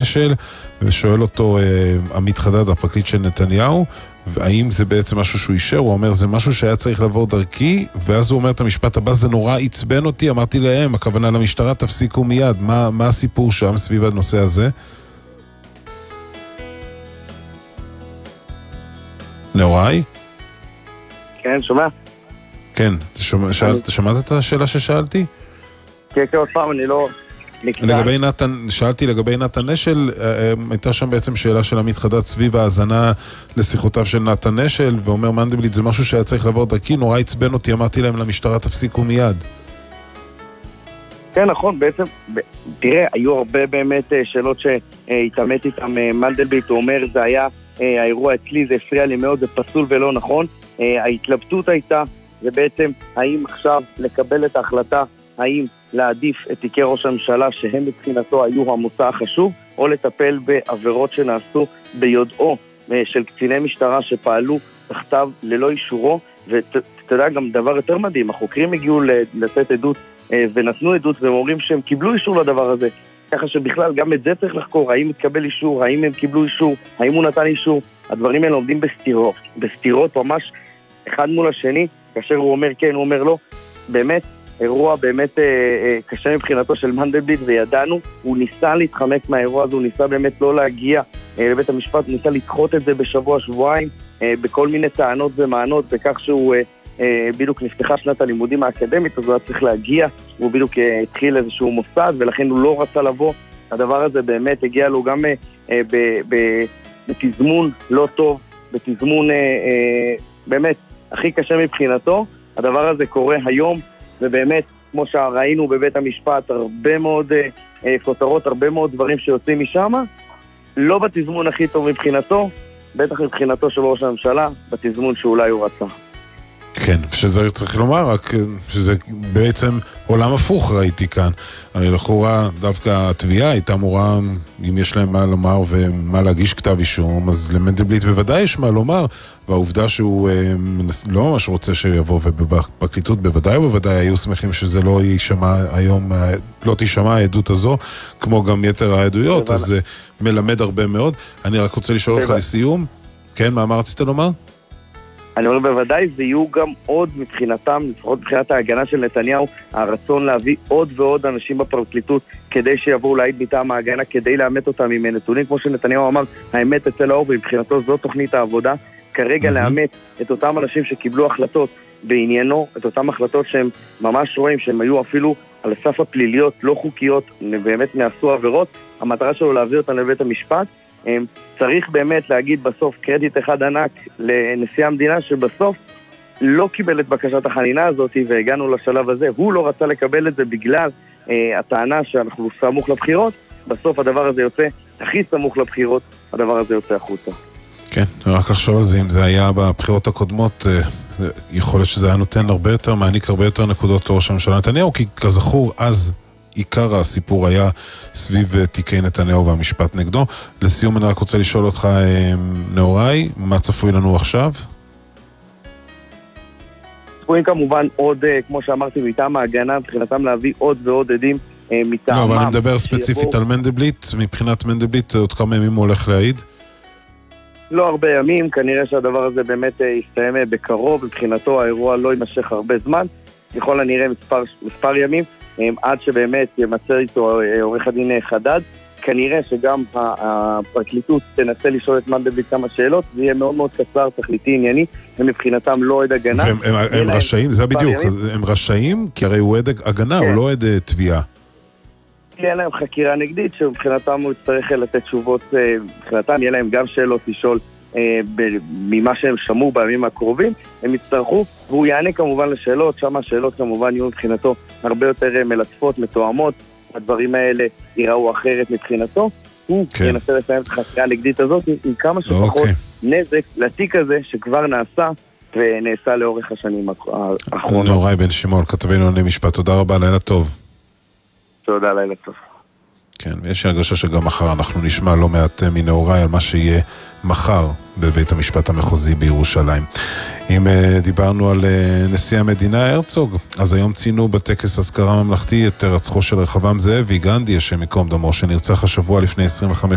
הנשל, ושואל אותו עמית חדד, הפרקליט של נתניהו, האם זה בעצם משהו שהוא אישר? הוא אומר, זה משהו שהיה צריך לעבור דרכי, ואז הוא אומר את המשפט הבא, זה נורא עצבן אותי, אמרתי להם, הכוונה למשטרה, תפסיקו מיד. מה הסיפור שם סביב הנושא הזה? נאוראי? כן, שומע? כן, שמעת את השאלה ששאלתי? כן, עוד פעם, אני לא... שאלתי לגבי נתן נשל, הייתה שם בעצם שאלה של עמית חדד סביב ההאזנה לשיחותיו של נתן נשל, ואומר מנדלבליט, זה משהו שהיה צריך לעבור דרכי, נורא עצבן אותי, אמרתי להם למשטרה, תפסיקו מיד. כן, נכון, בעצם, תראה, היו הרבה באמת שאלות שהתעמת איתם מנדלבליט, הוא אומר, זה היה האירוע אצלי, זה הפריע לי מאוד, זה פסול ולא נכון. ההתלבטות הייתה, זה בעצם, האם עכשיו לקבל את ההחלטה, האם להעדיף את תיקי ראש הממשלה שהם מבחינתו היו המוצא החשוב, או לטפל בעבירות שנעשו ביודעו של קציני משטרה שפעלו תחתיו ללא אישורו. ואתה יודע גם דבר יותר מדהים, החוקרים הגיעו לתת עדות ונתנו עדות והם אומרים שהם קיבלו אישור לדבר הזה, ככה שבכלל גם את זה צריך לחקור, האם התקבל אישור, האם הם קיבלו אישור, האם הוא נתן אישור. הדברים האלה עומדים בסתירות ממש אחד מול השני, כאשר הוא אומר כן, הוא אומר לא. באמת אירוע באמת קשה מבחינתו של מנדלבליט, וידענו, הוא ניסה להתחמק מהאירוע הזה, הוא ניסה באמת לא להגיע לבית המשפט, הוא ניסה לדחות את זה בשבוע-שבועיים, בכל מיני טענות ומענות, בכך שהוא בדיוק נפתחה שנת הלימודים האקדמית, אז הוא היה צריך להגיע, הוא בדיוק התחיל איזשהו מוסד, ולכן הוא לא רצה לבוא. הדבר הזה באמת הגיע לו גם בתזמון לא טוב, בתזמון באמת הכי קשה מבחינתו. הדבר הזה קורה היום, ובאמת, כמו שראינו בבית המשפט, הרבה מאוד כותרות, הרבה מאוד דברים שיוצאים משם, לא בתזמון הכי טוב מבחינתו, בטח מבחינתו של ראש הממשלה, בתזמון שאולי הוא רצה. כן, שזה צריך לומר, רק שזה בעצם עולם הפוך ראיתי כאן. הרי לכאורה דווקא התביעה הייתה אמורה, אם יש להם מה לומר ומה להגיש כתב אישום, אז למנדלבליט בוודאי יש מה לומר, והעובדה שהוא לא ממש רוצה שיבוא, ובפרקליטות בוודאי ובוודאי היו שמחים שזה לא יישמע היום, לא תישמע העדות הזו, כמו גם יתר העדויות, אז זה מלמד הרבה מאוד. אני רק רוצה לשאול אותך לסיום, כן, מה רצית לומר? אני אומר בוודאי, זה יהיו גם עוד מבחינתם, לפחות מבחינת ההגנה של נתניהו, הרצון להביא עוד ועוד אנשים בפרקליטות כדי שיבואו להעיד מטעם ההגנה, כדי לאמת אותם עם נתונים. כמו שנתניהו אמר, האמת אצל האור, ומבחינתו זו תוכנית העבודה. כרגע לאמת את אותם אנשים שקיבלו החלטות בעניינו, את אותם החלטות שהם ממש רואים שהם היו אפילו על הסף הפליליות, לא חוקיות, באמת נעשו עבירות. המטרה שלו להביא אותם לבית המשפט. צריך באמת להגיד בסוף קרדיט אחד ענק לנשיא המדינה שבסוף לא קיבל את בקשת החנינה הזאת, והגענו לשלב הזה. הוא לא רצה לקבל את זה בגלל הטענה שאנחנו סמוך לבחירות. בסוף הדבר הזה יוצא הכי סמוך לבחירות, הדבר הזה יוצא החוצה. כן, רק לחשוב על זה, אם זה היה בבחירות הקודמות, יכול להיות שזה היה נותן הרבה יותר, מעניק הרבה יותר נקודות לראש הממשלה נתניהו, כי כזכור אז עיקר הסיפור היה סביב תיקי נתניהו והמשפט נגדו. לסיום אני רק רוצה לשאול אותך, נאוראי, מה צפוי לנו עכשיו? צפויים כמובן עוד, כמו שאמרתי, מטעם ההגנה, מבחינתם להביא עוד ועוד עדים מטעמם. לא, אבל אני מדבר ספציפית על מנדלבליט. מבחינת מנדלבליט, עוד כמה ימים הוא הולך להעיד? לא הרבה ימים, כנראה שהדבר הזה באמת יסתיים בקרוב. מבחינתו האירוע לא יימשך הרבה זמן, ככל הנראה מספר ימים, עד שבאמת ימצא איתו עורך הדין חדד. כנראה שגם הפרקליטות תנסה לשאול את מנדלבליט כמה שאלות, זה יהיה מאוד מאוד קצר, תכליתי, ענייני, ומבחינתם לא עד הגנה. הם רשאים, זה בדיוק, הם רשאים, כי הרי הוא עד הגנה, הוא לא עד תביעה. יהיה להם חקירה נגדית, שמבחינתם הוא יצטרך לתת תשובות, מבחינתם יהיה להם גם שאלות לשאול ממה שהם שמעו בימים הקרובים, הם יצטרכו, והוא יענה כמובן לשאלות, שם השאלות כמובן יהיו מבחינתו הרבה יותר מלטפות, מתואמות, הדברים האלה ייראו אחרת מבחינתו, הוא ינסה לסיים את החקירה הנגדית הזאת עם כמה שפחות נזק לתיק הזה שכבר נעשה ונעשה לאורך השנים האחרונות. נאוראי בן שמעון, כתבנו לענייני משפט, תודה רבה, לילה טוב. תודה, לילה טוב. כן, ויש לי הרגשה שגם מחר אנחנו נשמע לא מעט מנאוראי על מה שיהיה מחר בבית המשפט המחוזי בירושלים. אם דיברנו על נשיא המדינה הרצוג, אז היום ציינו בטקס אזכרה ממלכתי את רצחו של רחבעם זאבי, גנדי, השם ייקום דמו, שנרצח השבוע לפני 25